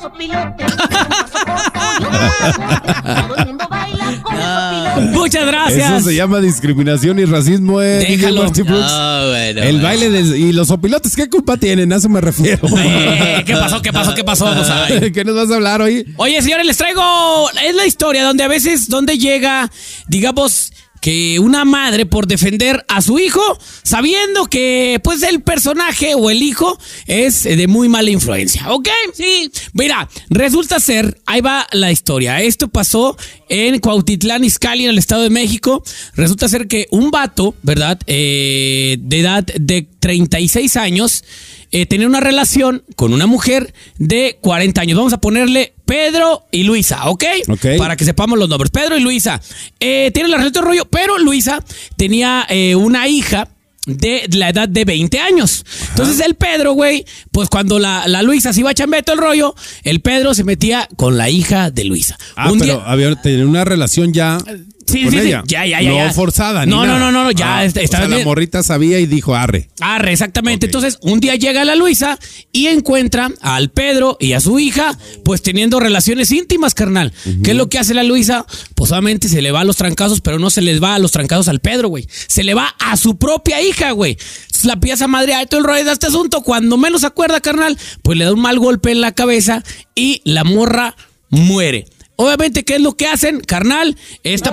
Muchas gracias. Eso se llama discriminación y racismo, Déjalo. Marty Brooks. No, bueno, el baile y los opilotes, ¿qué culpa tienen? A eso me refiero. ¿Qué pasó? Vamos a ver. ¿Qué nos vas a hablar hoy? Oye, señores, les traigo, es la historia donde a veces, donde llega, digamos, que una madre por defender a su hijo, sabiendo que pues el personaje o el hijo es de muy mala influencia, ¿ok? Sí. Mira, resulta ser, ahí va la historia. Esto pasó en Cuautitlán Izcalli, en el Estado de México. Resulta ser que un vato, ¿verdad? De edad de 36 años, tenía una relación con una mujer de 40 años. Vamos a ponerle Pedro y Luisa, ¿ok? Para que sepamos los nombres. Pedro y Luisa. Tienen la relación de rollo, pero Luisa tenía una hija de la edad de 20 años. Ajá. Entonces el Pedro, güey, pues cuando la Luisa se iba a chambear todo el rollo, el Pedro se metía con la hija de Luisa. Tenía una relación ya... Sí, con sí, ella. Sí. Ya. No forzada, No, ya estaba bien. La morrita sabía y dijo arre. Arre, exactamente. Okay. Entonces, un día llega la Luisa y encuentra al Pedro y a su hija, pues teniendo relaciones íntimas, carnal. Uh-huh. ¿Qué es lo que hace la Luisa? Pues obviamente se le va a los trancazos, pero no se les va a los trancazos al Pedro, güey. Se le va a su propia hija, güey. La empieza a madrear todo el rollo de este asunto. Cuando menos se acuerda, carnal, pues le da un mal golpe en la cabeza y la morra muere. Obviamente, ¿qué es lo que hacen, carnal? Esta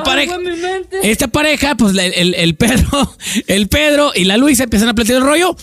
pareja, pues el Pedro y la Luisa empiezan a platicar el rollo.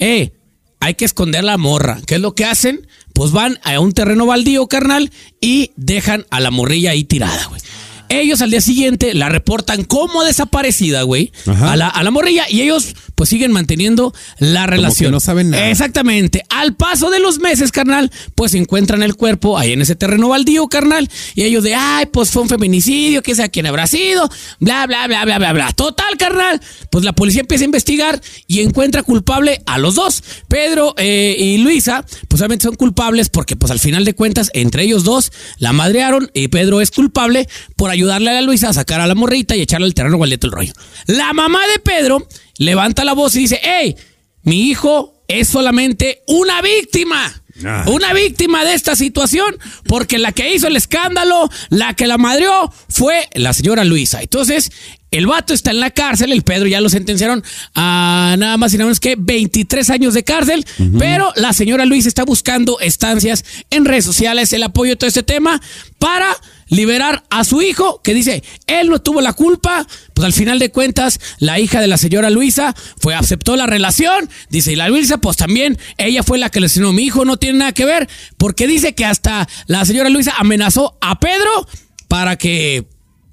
Hay que esconder la morra. ¿Qué es lo que hacen? Pues van a un terreno baldío, carnal, y dejan a la morrilla ahí tirada, güey. Ellos al día siguiente la reportan como desaparecida, güey, a la morrilla, y ellos pues siguen manteniendo la relación. Como que no saben nada. Exactamente. Al paso de los meses, carnal, pues encuentran el cuerpo ahí en ese terreno baldío, carnal, y ellos de, pues fue un feminicidio, quién sabe quién habrá sido, bla, bla, bla, bla, bla, bla. Total, carnal, pues la policía empieza a investigar y encuentra culpable a los dos. Pedro y Luisa, pues obviamente son culpables porque pues al final de cuentas, entre ellos dos, la madrearon y Pedro es culpable por ayudarle a la Luisa a sacar a la morrita y echarle al terreno baldío el rollo. La mamá de Pedro levanta la voz y dice, mi hijo es solamente una víctima. Una víctima de esta situación, porque la que hizo el escándalo, la que la madreó, fue la señora Luisa. Entonces, el vato está en la cárcel, el Pedro ya lo sentenciaron a nada más y nada menos que 23 años de cárcel, pero la señora Luisa está buscando estancias en redes sociales, el apoyo de todo este tema, para liberar a su hijo, que dice, él no tuvo la culpa. Pues al final de cuentas, la hija de la señora Luisa aceptó la relación, dice, y la Luisa pues también, ella fue la que le enseñó, mi hijo no tiene nada que ver, porque dice que hasta la señora Luisa amenazó a Pedro para que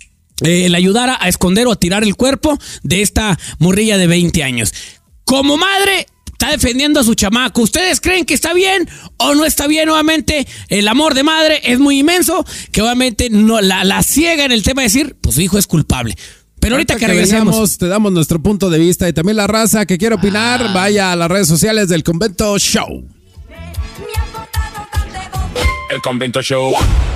le ayudara a esconder o a tirar el cuerpo de esta morrilla de 20 años. Como madre, está defendiendo a su chamaco. ¿Ustedes creen que está bien o no está bien? Obviamente, el amor de madre es muy inmenso, que obviamente no, la ciega en el tema de decir, pues su hijo es culpable. Pero ahorita que regresemos, te damos nuestro punto de vista, y también la raza que quiera opinar, vaya a las redes sociales del Convento Show. El Convento Show.